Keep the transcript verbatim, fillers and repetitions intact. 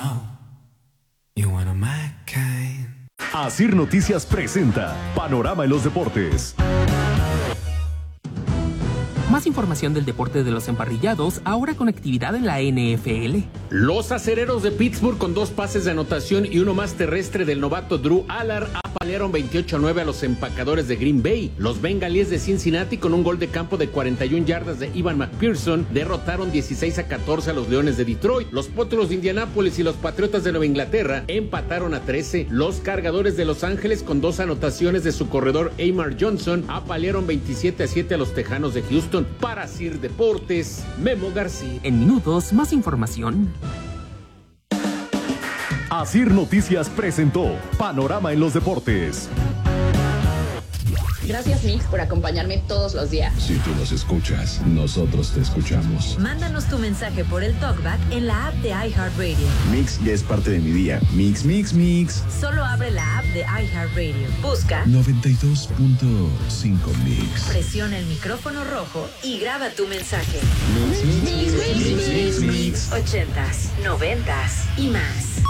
Asir Noticias presenta Panorama en los Deportes. Más información del deporte de los emparrillados, ahora con actividad en la N F L. Los acereros de Pittsburgh, con dos pases de anotación y uno más terrestre del novato Drew Allard, apalearon veintiocho a nueve a los empacadores de Green Bay. Los bengalíes de Cincinnati, con un gol de campo de cuarenta y una yardas de Ivan McPherson, derrotaron dieciséis a catorce a los Leones de Detroit. Los Potros de Indianápolis y los Patriotas de Nueva Inglaterra empataron a trece. Los Cargadores de Los Ángeles, con dos anotaciones de su corredor Amar Johnson, apalearon veintisiete a siete a los Tejanos de Houston. Para Sir Deportes, Memo García. En minutos, más información. Asir Noticias presentó Panorama en los Deportes. Gracias, Mix, por acompañarme todos los días. Si tú nos escuchas, nosotros te escuchamos. Mándanos tu mensaje por el TalkBack en la app de iHeartRadio. Mix ya es parte de mi día. Mix, mix, mix. Solo abre la app de iHeartRadio. Busca noventa y dos punto cinco Mix. Presiona el micrófono rojo y graba tu mensaje. Mix, mix, mix, mix, mix, mix. Ochentas, noventas y más.